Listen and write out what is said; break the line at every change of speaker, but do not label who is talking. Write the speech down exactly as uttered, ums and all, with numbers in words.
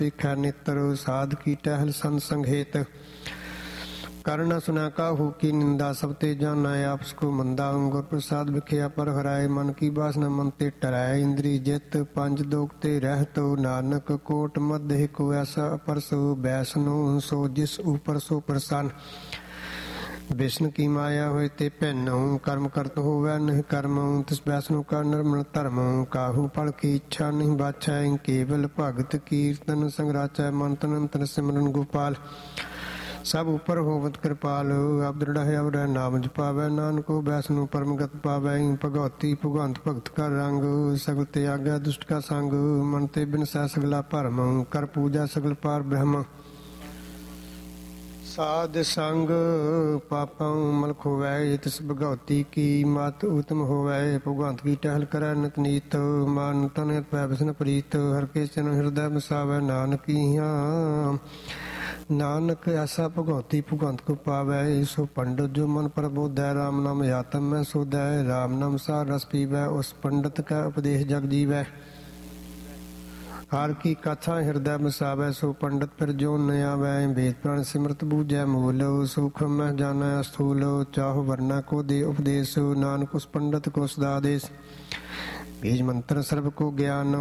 ਦੇਖੈ ਨੇਤਰ। ਸਾਧ ਕੀ ਟਹਿਲ ਸੰਨ ਸੰਘੇਤ ਕਰਨ ਸੁਨਾ ਕਾਹੂ ਕੀ ਨਿੰਦਾ। ਸਭ ਤੇ ਜਾਨਾ ਆਪਸ ਕੋ ਮੰਦਾ। ਗੁਰ ਪ੍ਰਸਾਦ ਵਿਖਿਆ ਪਰ ਹਰਾਏ ਮਨ ਕੀ ਬਾਸਨਾ ਮਨ ਤੇ ਟਰੈ। ਇੰਦਰੀ ਜਿਤ ਪੰਜ ਦੋਖ ਤੇ ਰਹਿਤੋ ਨਾਨਕ ਕੋਟ ਮਧਿ ਕੋ ਐਸਾ ਅਪਰਸੋ। ਬੈਸਨੋ ਸੋ ਜਿਸ ਉਪਰ ਸੋ ਪ੍ਰਸੰਨ ਵਿਸ਼ਨ ਕੀ ਮਾਇਆ ਹੋਏ ਤੇ ਭੈਨੋ। ਕਰਮ ਕਰਤ ਹੋਵੈ ਨਹੀਂ ਕਰਮ ਤਿਸ ਬੈਸਨੋ ਕਾ ਨਿਰਮਲ ਧਰਮ। ਕਾਹੂ ਫਲ ਕੀ ਇੱਛਾ ਨਹੀਂ ਬਾਛੈ ਕੇਵਲ ਭਗਤ ਕੀਰਤਨ ਸੰਗ ਰਾਚੈ। ਮਨ ਤਨ ਅੰਤਰ ਸਿਮਰਨ ਗੋਪਾਲ ਸਭ ਉਪਰ ਹੋਵਤ ਕਿਰਪਾਲ। ਆਪ ਦ੍ਰਿੜ ਹੈ ਅਵਰੈ ਨਾਮ ਜਪਾਵੈ ਨਾਨਕੋ ਬੈਸਨੋ ਪਰਮਗਤ ਪਾਵੈ। ਭਗਉਤੀ ਭਗਵੰਤ ਭਗਤ ਕਾ ਰੰਗ ਸਗਲ ਤਿਆਗੈ ਦੁਸ਼ਟ ਕਾ ਸੰਗ। ਮਨ ਤੇ ਬਿਨਸੈ ਸਗਲਾ ਭਰਮ ਕਰ ਪੂਜਾ ਸਗਲ ਪਾਰ ਬ੍ਰਹਮ। ਸਾਧ ਸੰਗ ਪਾਪਾਂ ਮਲ ਖੋਵੈ ਤਿਸ ਭਗਉਤੀ ਕੀ ਮਤ ਉਤਮ ਹੋਵੈ। ਭਗਵੰਤ ਕੀ ਟਹਿਲ ਕਰੈ ਨਿਤ ਨੀਤ ਮਨ ਤਨ ਪੈ ਬਿਸਨ ਪ੍ਰੀਤ। ਹਰਿ ਕੇ ਚਰਨ ਹਿਰਦੈ ਵਸਾਵੈ ਨਾਨਕੀਆਂ। ਨਾਨਕ ਐਸਾ ਭਗਉਤੀ ਭਗਵੰਤ ਕੋ ਪਾਵੈ। ਸੋ ਪੰਡਤ ਜੋ ਮਨ ਪ੍ਰਬੋਧੈ ਰਾਮ ਨਾਮ ਆਤਮ ਮੈਂ ਸੋਧੈ। ਰਾਮ ਨਾਮ ਸਾਰ ਰਸ ਪੀਵੈ ਉਸ ਪੰਡਤ ਕੈ ਉਪਦੇਸ਼ ਜਗ ਜੀਵੈ। ਹਰਿ ਕੀ ਕਥਾ ਹਿਰਦੈ ਵਸਾਵੈ ਸੋ ਪੰਡਤ ਫਿਰ ਜੋ ਨ ਆਵੈ। ਵੇਦ ਪੁਰਾਣ ਸਿਮਰਤ ਬੂਝੈ ਮੂਲ ਸੂਖਮ ਮਹਿ ਜਾਣੈ ਸਥੂਲ। ਚਾਹੁ ਵਰਨਾ ਕੋ ਦੇ ਉਪਦੇਸ਼ ਨਾਨਕ ਉਸ ਪੰਡਤ ਕੋ ਸਦਾ ਆਦੇਸ਼। ਬੀਜ ਮੰਤਰ ਸਰਬ ਕੋ ਗਿਆਨ